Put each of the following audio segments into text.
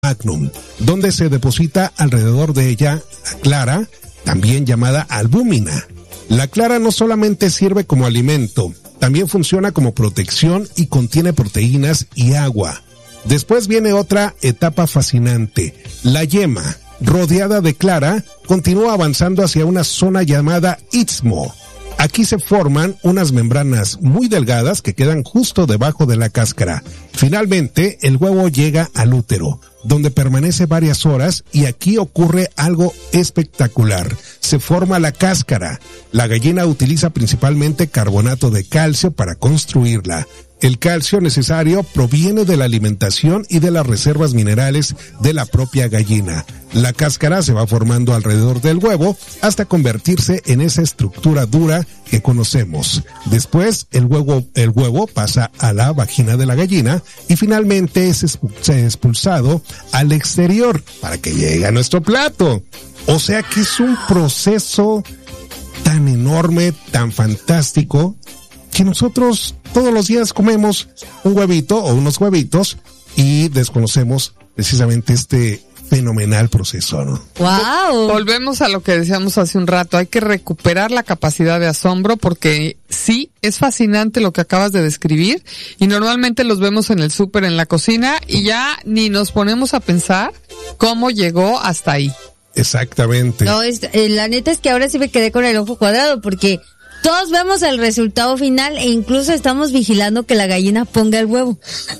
magnum, donde se deposita alrededor de ella la clara, también llamada albúmina. La clara no solamente sirve como alimento, también funciona como protección y contiene proteínas y agua. Después viene otra etapa fascinante, la yema, rodeada de clara, continúa avanzando hacia una zona llamada istmo. Aquí se forman unas membranas muy delgadas que quedan justo debajo de la cáscara. Finalmente, el huevo llega al útero, donde permanece varias horas y aquí ocurre algo espectacular. Se forma la cáscara. La gallina utiliza principalmente carbonato de calcio para construirla. El calcio necesario proviene de la alimentación y de las reservas minerales de la propia gallina. La cáscara se va formando alrededor del huevo hasta convertirse en esa estructura dura que conocemos. Después, el huevo pasa a la vagina de la gallina y finalmente es expulsado al exterior para que llegue a nuestro plato. O sea que es un proceso tan enorme, tan fantástico, que nosotros todos los días comemos un huevito o unos huevitos y desconocemos precisamente este fenomenal proceso, ¿no? ¡Wow! Volvemos a lo que decíamos hace un rato, hay que recuperar la capacidad de asombro porque sí, es fascinante lo que acabas de describir y normalmente los vemos en el súper, en la cocina y ya ni nos ponemos a pensar cómo llegó hasta ahí. Exactamente. No, la neta es que ahora sí me quedé con el ojo cuadrado porque todos vemos el resultado final e incluso estamos vigilando que la gallina ponga el huevo.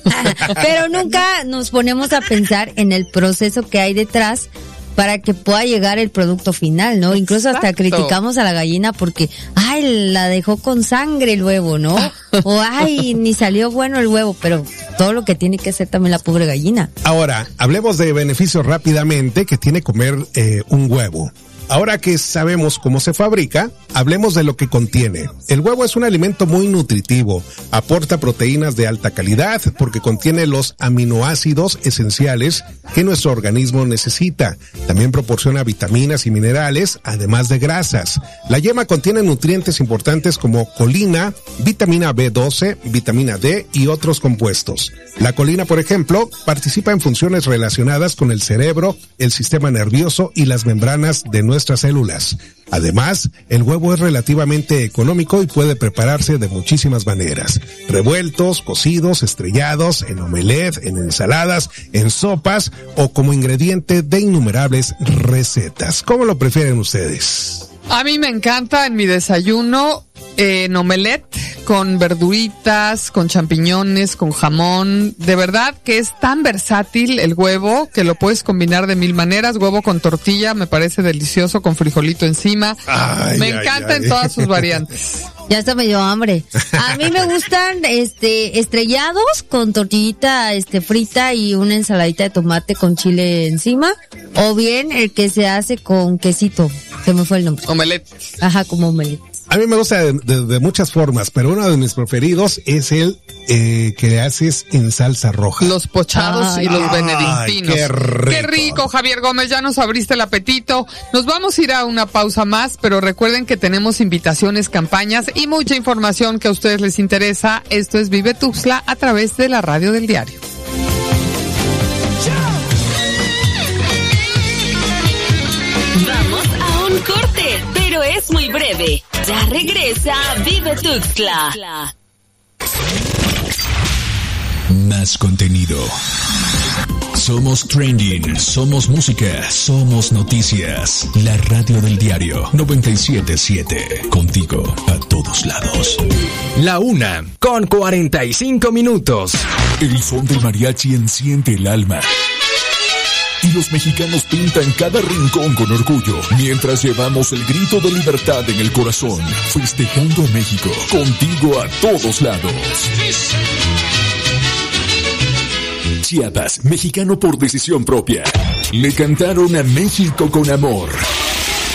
Pero nunca nos ponemos a pensar en el proceso que hay detrás para que pueda llegar el producto final, ¿no? Incluso hasta criticamos a la gallina porque, ay, la dejó con sangre el huevo, ¿no? O, ay, ni salió bueno el huevo, pero todo lo que tiene que hacer también la pobre gallina. Ahora, hablemos de beneficios rápidamente que tiene comer un huevo. Ahora que sabemos cómo se fabrica, hablemos de lo que contiene. El huevo es un alimento muy nutritivo, aporta proteínas de alta calidad porque contiene los aminoácidos esenciales que nuestro organismo necesita. También proporciona vitaminas y minerales, además de grasas. La yema contiene nutrientes importantes como colina, vitamina B12, vitamina D y otros compuestos. La colina, por ejemplo, participa en funciones relacionadas con el cerebro, el sistema nervioso y las membranas de nuestras células. Además, el huevo es relativamente económico y puede prepararse de muchísimas maneras. Revueltos, cocidos, estrellados, en omelette, en ensaladas, en sopas o como ingrediente de innumerables recetas. ¿Cómo lo prefieren ustedes? A mí me encanta en mi desayuno en omelette, con verduritas, con champiñones, con jamón. De verdad que es tan versátil el huevo que lo puedes combinar de mil maneras. Huevo con tortilla me parece delicioso, con frijolito encima. Me encanta en todas sus variantes. Ya hasta me dio hambre. A mí me gustan estrellados con tortillita frita y una ensaladita de tomate con chile encima, o bien el que se hace con quesito. Se me fue el nombre. Omelette. Ajá, como omelette. A mí me gusta de muchas formas, pero uno de mis preferidos es el que haces en salsa roja. Los pochados y los benedictinos. Qué rico. Qué rico, Javier Gómez, ya nos abriste el apetito. Nos vamos a ir a una pausa más, pero recuerden que tenemos invitaciones, campañas y mucha información que a ustedes les interesa. Esto es Vive Tuxtla a través de la Radio del Diario. Vamos a un corte, pero es muy breve. Ya regresa Vive Tuxtla. Más contenido. Somos trending, somos música, somos noticias. La Radio del Diario 97.7. Contigo a todos lados. 1:45. El son del mariachi enciende el alma. Y los mexicanos pintan cada rincón con orgullo, mientras llevamos el grito de libertad en el corazón, festejando a México, contigo a todos lados. Chiapas, mexicano por decisión propia. Le cantaron a México con amor.